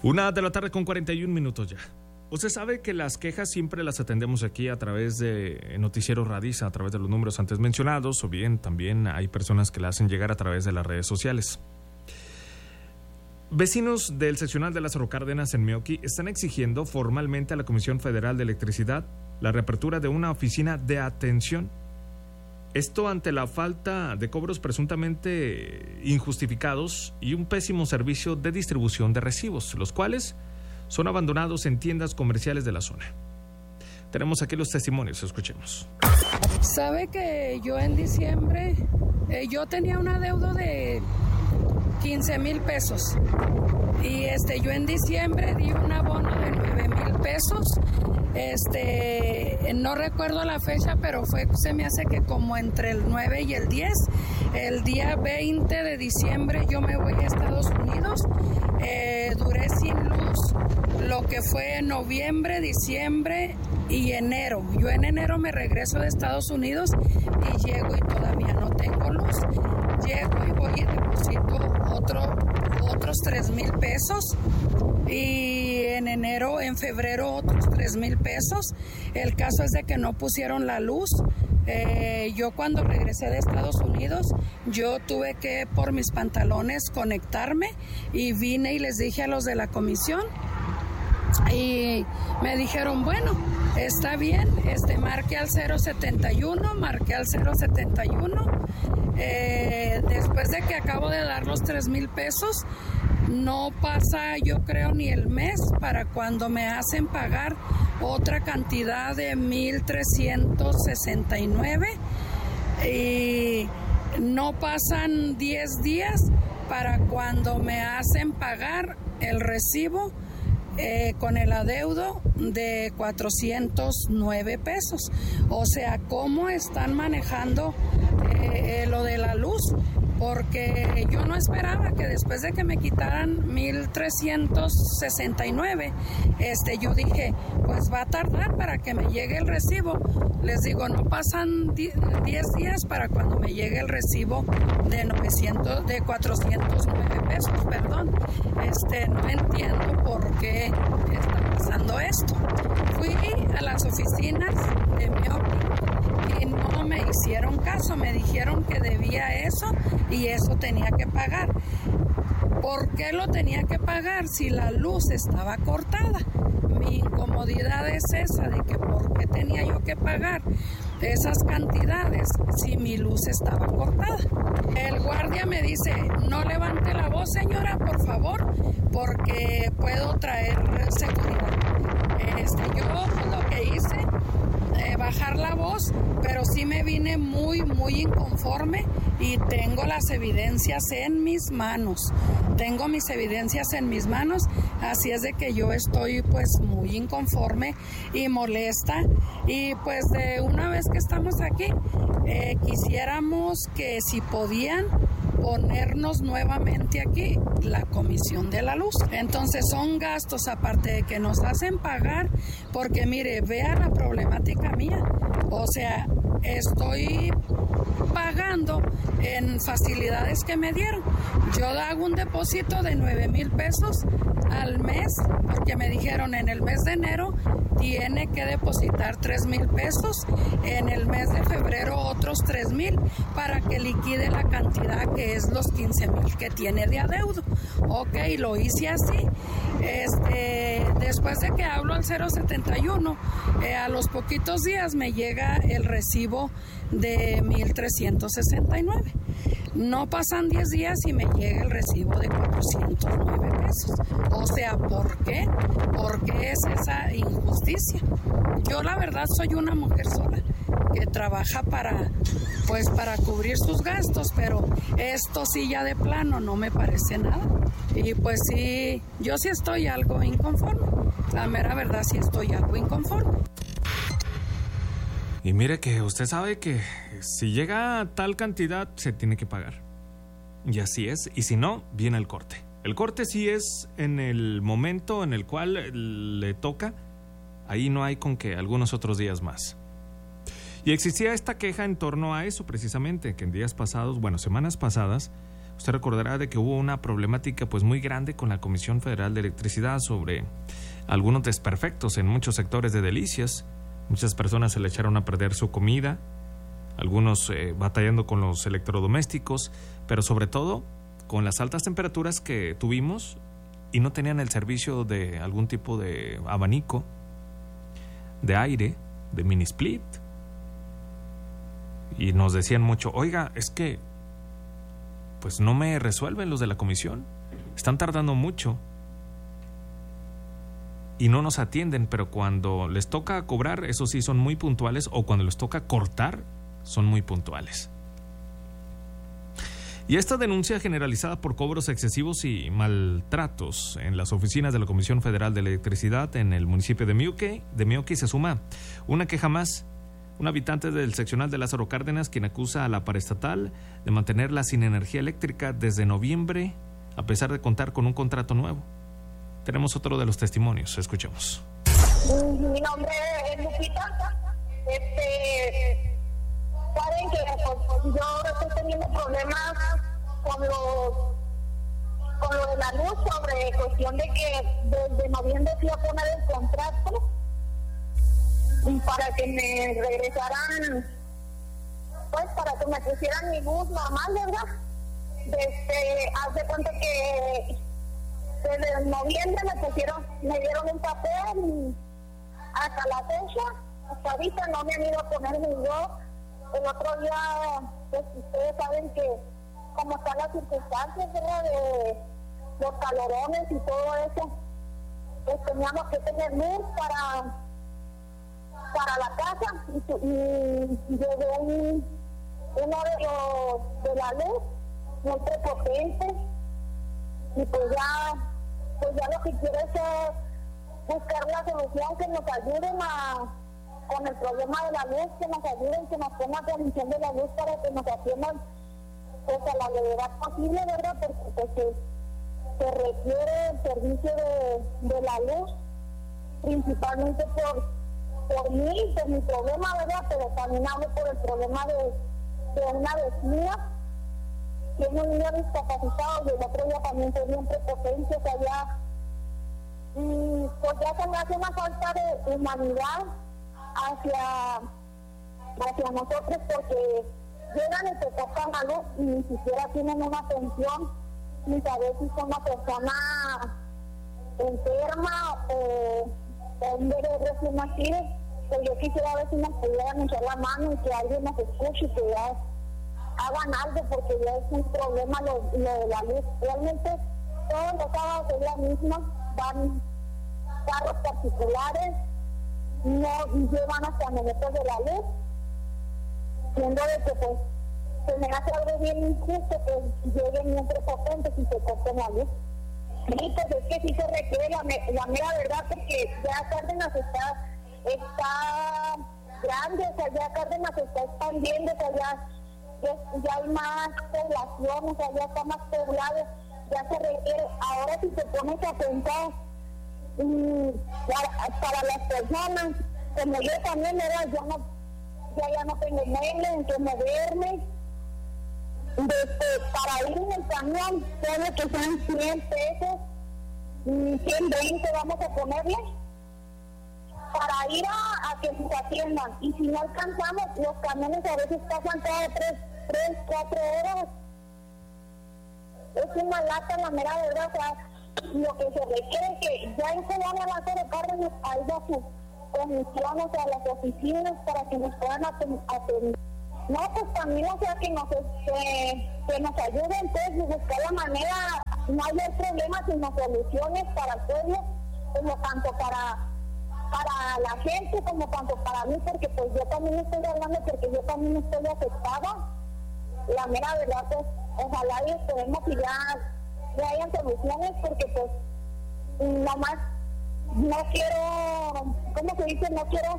1:41 ya. Usted sabe que las quejas siempre las atendemos aquí a través de Noticiero Radiza, a través de los números antes mencionados, o bien también hay personas que la hacen llegar a través de las redes sociales. Vecinos del seccional de Lázaro Cárdenas en Meoqui están exigiendo formalmente a la Comisión Federal de Electricidad la reapertura de una oficina de atención. Esto ante la falta de cobros presuntamente injustificados y un pésimo servicio de distribución de recibos, los cuales son abandonados en tiendas comerciales de la zona. Tenemos aquí los testimonios, escuchemos. Sabe que yo en diciembre, yo tenía un adeudo de 15,000 pesos y yo en diciembre di un abono de 9,000 pesos. No recuerdo la fecha, pero se me hace que como entre el 9 y el 10. El día 20 de diciembre yo me voy a Estados Unidos. Duré sin luz lo que fue noviembre, diciembre y enero. Yo en enero me regreso de Estados Unidos y llego y todavía no tengo luz. Llego y voy y deposito otros 3,000 pesos. Y en febrero otros 3,000 pesos. El caso es de que no pusieron la luz. Yo cuando regresé de Estados Unidos, yo tuve que por mis pantalones conectarme y vine y les dije a los de la comisión y me dijeron, bueno, está bien, marque al 071, marqué al 071. Después de que acabo de dar los 3,000 pesos, no pasa, yo creo, ni el mes para cuando me hacen pagar otra cantidad de 1,369 y no pasan 10 días para cuando me hacen pagar el recibo con el adeudo de 409 pesos. O sea, ¿cómo están manejando lo de la luz? Porque yo no esperaba que después de que me quitaran 1,369, yo dije, pues va a tardar para que me llegue el recibo. Les digo, no pasan 10 días para cuando me llegue el recibo de 409 pesos, perdón. No entiendo por qué está pasando esto. Fui a las oficinas de Meoqui y no me hicieron caso, me dijeron que debía eso y eso tenía que pagar. ¿Por qué lo tenía que pagar si la luz estaba cortada? Mi incomodidad es esa de que por qué tenía yo que pagar esas cantidades si mi luz estaba cortada. El guardia me dice, no levante la voz, señora, por favor, porque puedo traer seguridad. Yo lo que hice, bajar la voz, pero sí me vine muy inconforme y tengo las evidencias en mis manos. Tengo mis evidencias en mis manos, así es de que yo estoy pues muy inconforme y molesta. Y pues de una vez que estamos aquí, quisiéramos que si podían ponernos nuevamente aquí la Comisión de la Luz. Entonces son gastos aparte de que nos hacen pagar, porque mire, vea la problemática mía. O sea, estoy pagando en facilidades que me dieron. Yo hago un depósito de 9,000 pesos al mes, porque me dijeron en el mes de enero tiene que depositar 3,000 pesos, en el mes de febrero otros 3,000 para que liquide la cantidad que es los 15,000 que tiene de adeudo. Ok, lo hice así. Después de que hablo al 071, a los poquitos días me llega el recibo de 1,369. No pasan 10 días y me llega el recibo de 409 pesos. O sea, ¿por qué? ¿Por qué es esa injusticia? Yo la verdad soy una mujer sola que trabaja para cubrir sus gastos, pero esto sí ya de plano no me parece nada. Y pues sí, yo sí estoy algo inconforme. La mera verdad sí estoy algo inconforme. Y mire que usted sabe que si llega a tal cantidad se tiene que pagar. Y así es. Y si no, viene el corte. El corte sí es en el momento en el cual le toca. Ahí no hay con que algunos otros días más. Y existía esta queja en torno a eso precisamente, que en días pasados, semanas pasadas, Usted recordará de que hubo una problemática pues muy grande con la Comisión Federal de Electricidad sobre algunos desperfectos en muchos sectores de Delicias. Muchas personas se le echaron a perder su comida, algunos batallando con los electrodomésticos, pero sobre todo con las altas temperaturas que tuvimos y no tenían el servicio de algún tipo de abanico, de aire, de mini split. Y nos decían mucho, oiga, es que pues no me resuelven los de la comisión, están tardando mucho y no nos atienden, pero cuando les toca cobrar, eso sí son muy puntuales, o cuando les toca cortar, son muy puntuales. Y esta denuncia generalizada por cobros excesivos y maltratos en las oficinas de la Comisión Federal de Electricidad en el municipio de Meoqui se suma una queja más. Un habitante del seccional de Lázaro Cárdenas, quien acusa a la paraestatal de mantenerla sin energía eléctrica desde noviembre, a pesar de contar con un contrato nuevo. Tenemos otro de los testimonios, escuchemos. Mi nombre es Lupita. Saben que yo estoy teniendo problemas con lo de la luz, sobre cuestión de que desde noviembre fui a poner el contrato para que me regresaran, pues para que me pusieran mi luz normal, ¿verdad? Haz de cuenta que desde noviembre me dieron un papel y hasta la fecha, hasta ahorita no me han ido a poner mi luz. El otro día, pues ustedes saben que como están las circunstancias, ¿verdad? De los calorones y todo eso, pues teníamos que tener luz para la casa y llegó uno de la luz muy prepotente y pues ya lo que quiero es buscar una solución que nos ayuden con el problema de la luz, que nos ayuden, que nos pongan atención de la luz para que nos atiendan pues a la brevedad posible, ¿verdad? Porque pues se requiere el servicio de la luz, principalmente por mí, por mi problema, ¿verdad? Pero también hablo por el problema de una vecina, tiene un niño discapacitado y el otro día también tenía un prepotente, o sea, pues ya se me hace una falta de humanidad hacia nosotros, porque llegan y te tocan la luz y ni siquiera tienen una atención, ni saber si son una persona enferma o un bebé recién nacido. Pues yo quisiera ver si nos pudieran echar la mano y que alguien nos escuche y que ya hagan algo, porque ya es un problema lo de la luz. Realmente todos los sábados es la misma, van carros particulares, no llevan las camionetas de la luz, siendo de que pues se me hace algo bien injusto que lleguen bien prepotentes y se corten la luz. Y pues es que sí se requiere la mera verdad, porque ya Cárdenas está grande, o sea, ya Cárdenas se está expandiendo, o sea, ya hay más población, o sea, ya está más poblado, ya se requiere. Ahora si te pones a pensar para las personas, como yo también, ¿verdad? Ya no tengo medio en que moverme, para ir en el camión, solo que son 100 pesos, 120 vamos a ponerle, para ir a que nos atiendan. Y si no alcanzamos, los camiones a veces pasan cada 3, 4 horas. Es una lata, la mera verdad. O sea, lo que se requiere es que ya en Colonia Lázaro Cárdenas haya sus comisiones a las oficinas para que nos puedan atender. No, pues también, o sea, que nos ayuden, pues, y buscar la manera, no hay problemas sino soluciones para el pueblo, como tanto para la gente como tanto para mí, porque pues yo también estoy hablando, porque yo también estoy afectada. La mera verdad, pues, ojalá y esperemos que ya hayan soluciones, porque pues nomás no quiero, ¿cómo se dice? No quiero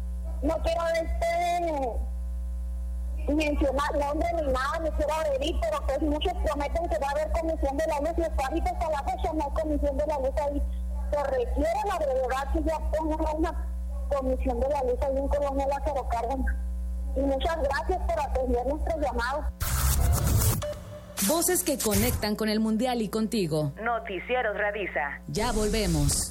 mencionar nombre ni nada, ni quiero agredir, pero pues muchos prometen que va a haber comisión de la luz, y hasta la fecha no hay comisión de la luz ahí. Se requiere la brevedad que ya pongan una comisión de la luz ahí en Colonia Lázaro Cárdenas. Y muchas gracias por atender nuestros llamados. Voces que conectan con el Mundial y contigo. Noticieros Radisa. Ya volvemos.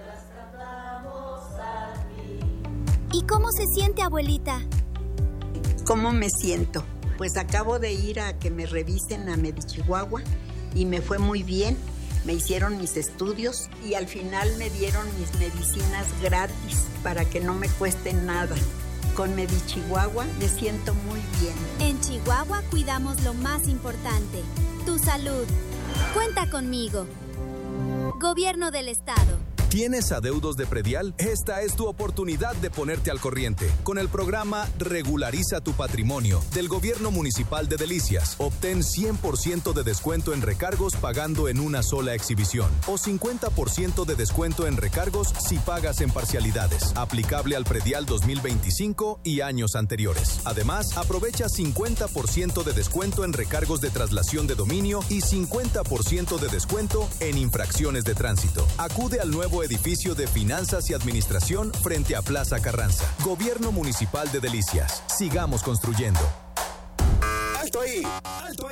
¿Y cómo se siente, abuelita? ¿Cómo me siento? Pues acabo de ir a que me revisen a Medichihuahua y me fue muy bien. Me hicieron mis estudios y al final me dieron mis medicinas gratis para que no me cueste nada. Con Medichihuahua me siento muy bien. En Chihuahua cuidamos lo más importante, tu salud. Cuenta conmigo. Gobierno del Estado. ¿Tienes adeudos de predial? Esta es tu oportunidad de ponerte al corriente. Con el programa Regulariza tu Patrimonio del Gobierno Municipal de Delicias, obtén 100% de descuento en recargos pagando en una sola exhibición o 50% de descuento en recargos si pagas en parcialidades. Aplicable al predial 2025 y años anteriores. Además, aprovecha 50% de descuento en recargos de traslación de dominio y 50% de descuento en infracciones de tránsito. Acude al nuevo edificio de Finanzas y Administración frente a Plaza Carranza. Gobierno Municipal de Delicias. Sigamos construyendo. ¡Alto ahí! ¡Alto ahí!